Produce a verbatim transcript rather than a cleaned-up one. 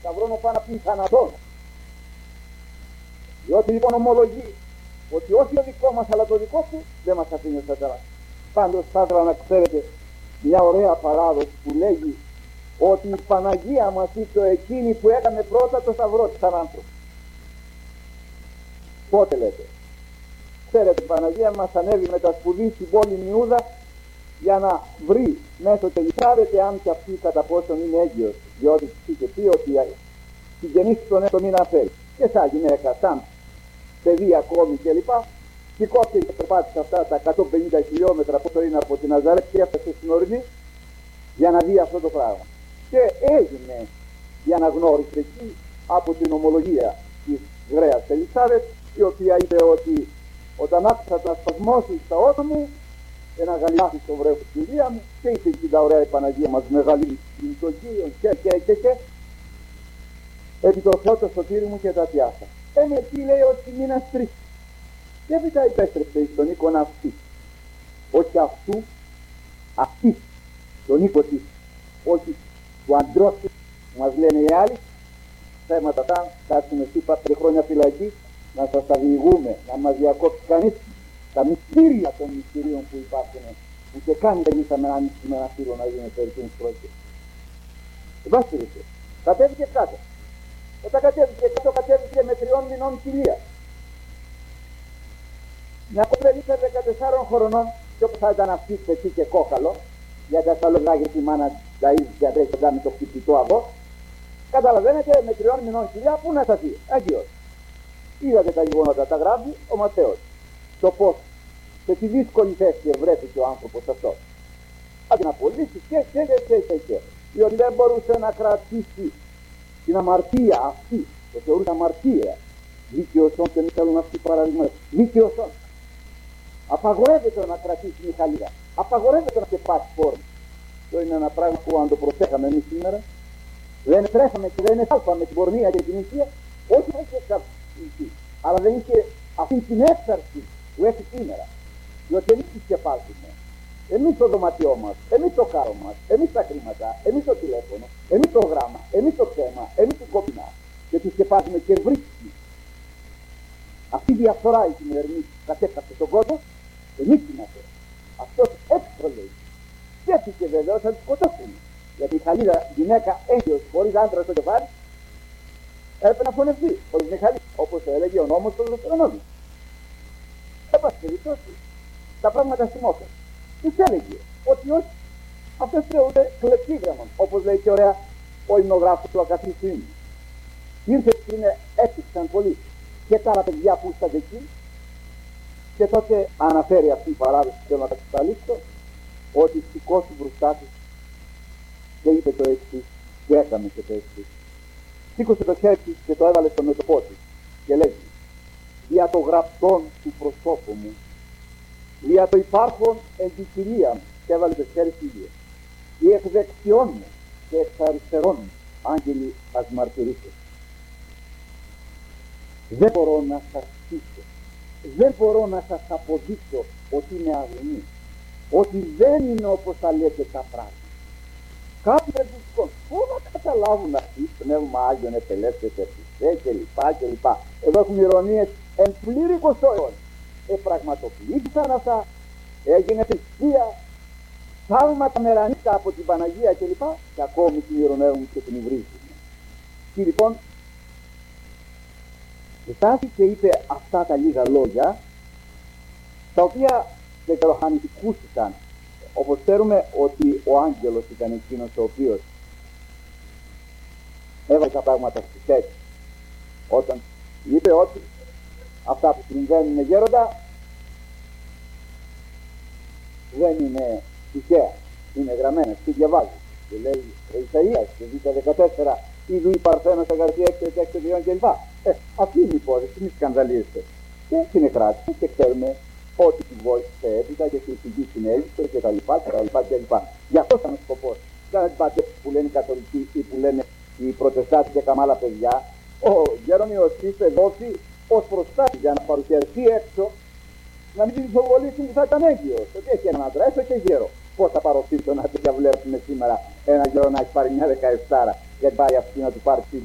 σταυρώνω πάνω από θανατών. Διότι λοιπόν ομολογεί ότι όχι το δικό μας αλλά το δικό του δεν μας αφήνει ουδέτερα. Πάντως θα ήθελα να ξέρετε μια ωραία παράδοση που λέγει ότι η Παναγία μας είπε εκείνη που έκανε πρώτα το σταυρό της σαν άνθρωπο. Πότε λέτε? Ξέρετε, η Παναγία μας ανέβη με τα σπουδή στην πόλη Ιούδα για να βρει μέσω τελειχάρεται αν και αυτή κατά πόσον είναι έγκυος, διότι της είχε πει ότι συγγενείς τον έτο μην αφαίρει. Και σαν γυναίκα, σαν παιδί ακόμη κλπ. Σηκώθηκε και περπάτησε αυτά τα εκατόν πενήντα χιλιόμετρα πόσο είναι από την Ναζαρέτ και έφτασε στην ορεινή για να δει αυτό το πράγμα. Και έγινε η αναγνώριση εκεί από την ομολογία της γρέας Ελισάβετ, η οποία είπε ότι όταν άκουσα το ασπασμώσει στα ότα μου, ένα γαλινάκι στο βρέφος της Ηλία μου, και είπε εκεί τα ωραία η Παναγία μας μεγαλύτερη λειτουργία και και και και επί το Θεό το σωτήρι μου και τα πιάσα. Έμε εκεί λέει ότι μήνας τρεις. Και έπειτα υπέστρεψε εις τον οίκον αυτή. Όχι αυτού, αυτή, τον οίκο της, όχι του αντρός της, μας λένε οι άλλοι. Θέματα τα, κάτσουμε εσύ πέντε χρόνια φυλακή, να σας τα διηγούμε, να μας διακόψει κανείς τα μυστήρια των μυστηρίων που υπάρχουν, που και κάνει κανείς με ένα μυστήριο να γίνει περί τίνος πρόκειται. Βάστηρισε, κατέβηκε κάτω. Όταν κατέβηκε κάτω, κατέβηκε με τριών μηνών κοιλία. Μια κοπελίτσα δεκατεσσάρων χρονών, και όπως θα ήταν αυτή πετσί και κόκαλο, γιατί αυτά λόγια τη μάνα ταΐζει και αντρέχει κοντά με το χτυπητό αυγό, καταλαβαίνετε με τριών μηνών κοιλιά πού να σταθεί, αγιώς. Είδατε τα γεγονότα, τα γράφει ο Ματθαίος. Το πώς, σε τι δύσκολη θέση βρέθηκε ο άνθρωπος αυτός. Άντε να πωλήσει και και και και και και. Διότι δεν μπορούσε να κρατήσει την αμαρτία αυτή, το θεωρούσε αμαρτία. Δίκαιος και μη θέλουν αυτοί παραδείγματα. Δίκαιος. Απαγορεύεται να κρατήσει η χαλίδα. Απαγορεύεται να σκεπάσει φόρμα. Αυτό είναι ένα πράγμα που αν το προσέχαμε εμείς σήμερα, δεν τρέχαμε και δεν εσάλπαμε την πορνεία και την ηθεία, όχι να είχε εξαρτηθεί, αλλά δεν είχε αυτή την έξαρση που έχει σήμερα. Διότι εμείς τη σκεπάζουμε. Εμείς το δωματιό μας, εμείς το κάρο μας, εμείς τα χρήματα, εμείς το τηλέφωνο, εμείς το γράμμα, εμείς το θέμα, εμείς το κόπινα. Και τη σκεπάζουμε και βρίσκει. Αυτή η διαφορά η σημερινή που κατέκαψε τον κόσμο, εμείς είμαστε. Αυτός έξω λέει. Σκέφτηκε βεβαίως να τη σκοτώσουν. Γιατί η χαλίδα γυναίκα έγκυος χωρίς άντρα στο κεφάλι έπρεπε να φωνευτεί χωρίς Μιχαλή, όπως έλεγε ο νόμος του Δευτερονόμιου. Έπασε περιπτώσει τα πράγματα σημόφερ. Τους έλεγε ότι όχι, αυτές θεωρούνται κλεπτήγραμμον, όπως λέει και ωραία ο υμνογράφος του Ακαθίστου Ήμνου. Ήρθε και είναι έστυξαν πολύ και τα άλλα παιδιά που ήσταν εκεί, και τότε αναφέρει αυτή η παράδοση που θέλω να καταλήξω, ότι σηκώσει μπροστά του και είπε το εξής, και έκαμε και το εξής. Σήκωσε το χέρι της και το έβαλε στο μέτωπό της και λέει: δια το γραπτόν του προσώπου μου, δια το υπάρχον εν τη κοιλία μου, και έβαλε το χέρι στη γη. Η εκ δεξιών μου και εξ αριστερών μου άγγελοι ας μαρτυρήσετε. Δεν μπορώ να σας πείσω, δεν μπορώ να σας αποδείξω ότι είναι αγνή, ότι δεν είναι όπως τα λέτε τα πράγματα. Κάποιοι ρεμπουσκών, πού να καταλάβουν αυτοί, πνεύμα Άγιον επελεύσετε φυσέ και λοιπά και λοιπά. Εδώ έχουν ηρωνίες εν πλήρη εικοστό αιώνα. Επραγματοποιήθηκαν αυτά, έγινε θρησκεία, θαύματα μερανίστα από την Παναγία και λοιπά, και ακόμη την ηρωνεύουν και την υβρίζουν. Και λοιπόν, στάθηκε και είπε αυτά τα λίγα λόγια, τα οποία δεκαλοχανητικούστηκαν. Όπως ξέρουμε ότι ο άγγελος ήταν εκείνος ο οποίος έβαλε τα πράγματα στη θέση. Όταν είπε ότι αυτά που συμβαίνουν γέροντα δεν είναι τυχαία, είναι γραμμένα. Τι διαβάζει? Και λέει ο Ισαΐας, το Β' δεκατέσσερα, είδου η Παρθένος αγαρτία έξω έξω διόν κλπ. Ε, αυτή είναι η υπόθεση, μη σκανδαλίζετε. Και συνεκράτησε και ξέρουμε ότι την βόηθησε έπειτα και στην συνέλευσε και τα λοιπά και τα λοιπά και τα λοιπά. Γι' αυτό ήταν ο σκοπός. Δεν πάτε που λένε οι καθολικοί ή που λένε οι προτεστάτες και καμάλα παιδιά. Ο Γέρονιος είπε δόθη ως προστάτη για να παρουσιαστεί έξω, να μην την ισοβολήσουν που θα ήταν έγκυος. Ότι έχει έναν άντρα, έστω και γέρο. Πώς θα παροφύσω να τη διαβλέψουμε σήμερα ένα γέρο να έχει πάρει μια δεκαεφτάρα γιατί πάει αυτή να του πάρει